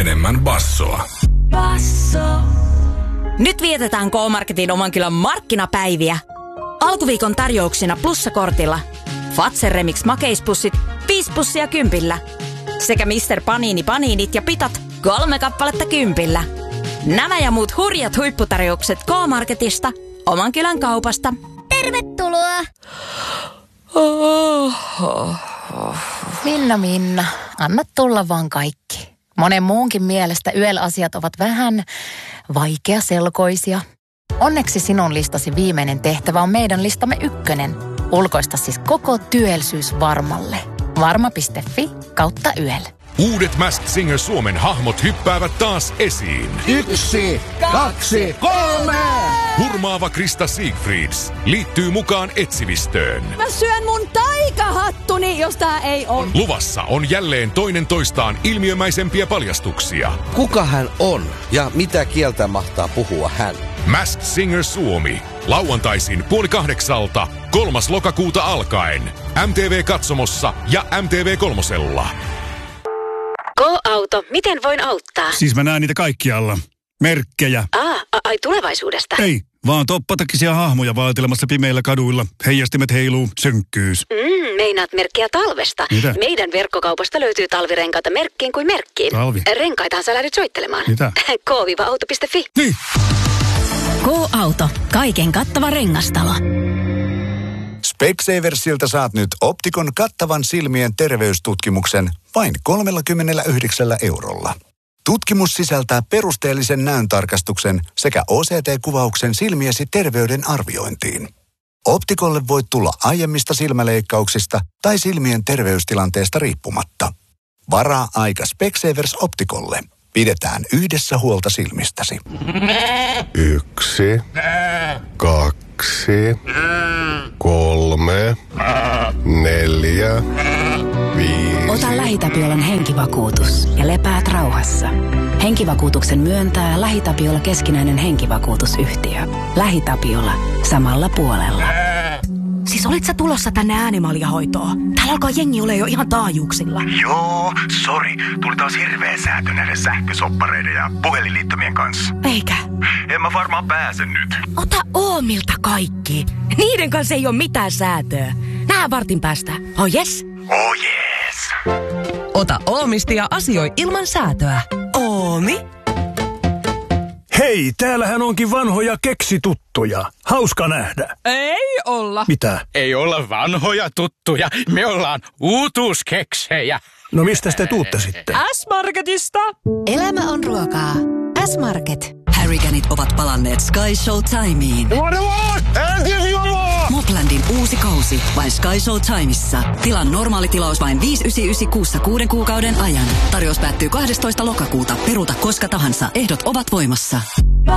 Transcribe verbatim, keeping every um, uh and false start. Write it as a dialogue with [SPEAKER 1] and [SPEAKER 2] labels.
[SPEAKER 1] enemmän bassoa.
[SPEAKER 2] Basso. Nyt vietetään K-Marketin oman kylän markkinapäiviä. Alkuviikon tarjouksina plussakortilla Fazer Remix makeispussit viisi pussia kympillä. Sekä mister Panini paniinit ja pitat kolme kappaletta kympillä. Nämä ja muut hurjat huipputarjoukset K-Marketista, oman kylän kaupasta.
[SPEAKER 3] Tervetuloa!
[SPEAKER 4] Minna, Minna, anna tulla vaan kaikki. Monen muunkin mielestä Y E L-asiat ovat vähän vaikeaselkoisia. Onneksi sinun listasi viimeinen tehtävä on meidän listamme ykkönen. Ulkoista siis koko työllisyys Varmalle. Varma piste fi kautta Y E L.
[SPEAKER 1] Uudet Masked Singer Suomen hahmot hyppäävät taas esiin.
[SPEAKER 5] Yksi, kaksi, kolme!
[SPEAKER 1] Hurmaava Krista Siegfrieds liittyy mukaan etsivistöön.
[SPEAKER 2] Mä syön mun taikahattuni, jos tää ei on.
[SPEAKER 1] Luvassa on jälleen toinen toistaan ilmiömäisempiä paljastuksia.
[SPEAKER 5] Kuka hän on ja mitä kieltä mahtaa puhua hän?
[SPEAKER 1] Masked Singer Suomi. Lauantaisin puoli kahdeksalta, kolmas lokakuuta alkaen. M T V-katsomossa ja M T V kolmosella.
[SPEAKER 6] Go-auto, miten voin auttaa?
[SPEAKER 7] Siis mä näen niitä kaikkialla. Merkkejä.
[SPEAKER 6] Aa, a- ai tulevaisuudesta?
[SPEAKER 7] Ei, vaan toppatakisia hahmoja vaeltelemassa pimeillä kaduilla. Heijastimet heiluu, synkkyys.
[SPEAKER 6] Mm, meinaat merkkiä talvesta.
[SPEAKER 7] Mitä?
[SPEAKER 6] Meidän verkkokaupasta löytyy talvirenkaita merkkiin kuin merkkiin.
[SPEAKER 7] Talvi?
[SPEAKER 6] Renkaitahan sä lähdyt soittelemaan.
[SPEAKER 7] Mitä?
[SPEAKER 6] K auto piste fi.
[SPEAKER 7] Niin.
[SPEAKER 2] K-Auto, kaiken kattava rengastalo.
[SPEAKER 8] Specsaversilta saat nyt Optikon kattavan silmien terveystutkimuksen vain kolmekymmentäyhdeksän eurolla. Tutkimus sisältää perusteellisen näöntarkastuksen sekä O C T-kuvauksen silmiesi terveyden arviointiin. Optikolle voit tulla aiemmista silmäleikkauksista tai silmien terveystilanteesta riippumatta. Varaa aika Specsavers Optikolle. Pidetään yhdessä huolta silmistäsi.
[SPEAKER 9] Yksi, kaksi, kolme, neljä, viisi.
[SPEAKER 10] Ota LähiTapiolan henkivakuutus ja lepäät rauhassa. Henkivakuutuksen myöntää LähiTapiola keskinäinen henkivakuutusyhtiö. LähiTapiola. Samalla puolella.
[SPEAKER 2] Siis olit sä tulossa tänne äänimaljahoitoon? Täällä alkaa jengi ole jo ihan taajuuksilla.
[SPEAKER 11] Joo, sori. Tuli taas hirveä säätö näiden sähkösoppareiden ja puhelinliittymien kanssa.
[SPEAKER 2] Eikä?
[SPEAKER 11] En mä varmaan pääse nyt.
[SPEAKER 2] Ota Oomilta kaikki. Niiden kanssa ei ole mitään säätöä. Nää vartin päästä. Oh yes?
[SPEAKER 11] Oh yes.
[SPEAKER 12] Ota Oomista ja asioi ilman säätöä. Oomi.
[SPEAKER 13] Hei, täällähän onkin vanhoja keksituttuja. Hauska nähdä.
[SPEAKER 12] Ei olla.
[SPEAKER 13] Mitä?
[SPEAKER 14] Ei olla vanhoja tuttuja. Me ollaan uutuuskeksejä.
[SPEAKER 13] No mistä te tuutte sitten?
[SPEAKER 12] S-Marketista.
[SPEAKER 10] Elämä on ruokaa. S-Market. Harriganit ovat palanneet Sky Showtimeen. Moplandin uusi kausi vain Sky Showtimeissa. Tilan normaali tilaus vain viisi yhdeksänsataayhdeksänkymmentäkuusi kuuden kuukauden ajan. Tarjous päättyy kahdestoista lokakuuta. Peruuta koska tahansa. Ehdot ovat voimassa.